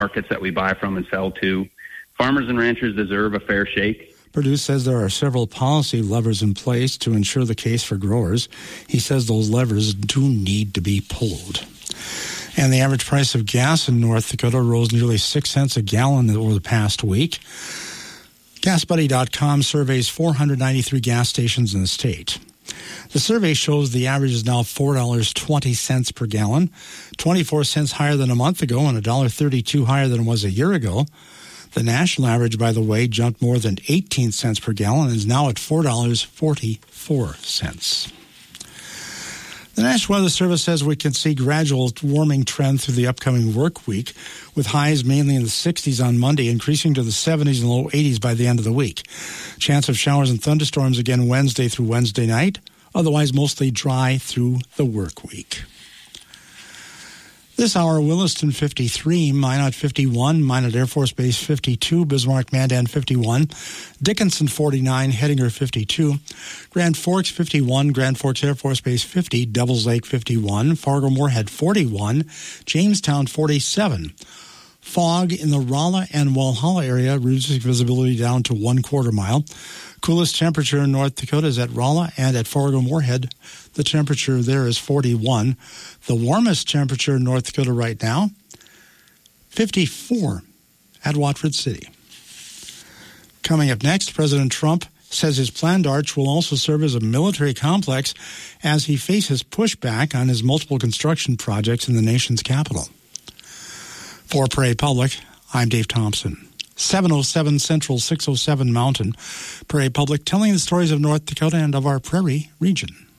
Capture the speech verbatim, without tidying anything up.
markets that we buy from and sell to. Farmers and ranchers deserve a fair shake. Perdue says there are several policy levers in place to ensure the case for growers. He says those levers do need to be pulled. And the average price of gas in North Dakota rose nearly six cents a gallon over the past week. gas buddy dot com surveys four hundred ninety-three gas stations in the state. The survey shows the average is now four dollars and twenty cents per gallon, twenty-four cents higher than a month ago and one dollar and thirty-two cents higher than it was a year ago. The national average, by the way, jumped more than eighteen cents per gallon and is now at four dollars and forty-four cents. The National Weather Service says we can see gradual warming trend through the upcoming work week, with highs mainly in the sixties on Monday, increasing to the seventies and low eighties by the end of the week. Chance of showers and thunderstorms again Wednesday through Wednesday night, otherwise mostly dry through the work week. This hour, Williston fifty-three, Minot fifty-one, Minot Air Force Base fifty-two, Bismarck Mandan fifty-one, Dickinson forty-nine, Hettinger fifty-two, Grand Forks fifty-one, Grand Forks Air Force Base fifty, Devils Lake fifty-one, Fargo-Moorhead forty-one, Jamestown forty-seven. Fog in the Rolla and Walhalla area, reducing visibility down to one quarter mile. Coolest temperature in North Dakota is at Rolla and at Fargo-Moorhead. The temperature there is forty-one. The warmest temperature in North Dakota right now, fifty-four at Watford City. Coming up next, President Trump says his planned arch will also serve as a military complex as he faces pushback on his multiple construction projects in the nation's capital. For Prairie Public, I'm Dave Thompson. seven oh seven Central, six oh seven Mountain. Prairie Public, telling the stories of North Dakota and of our Prairie region.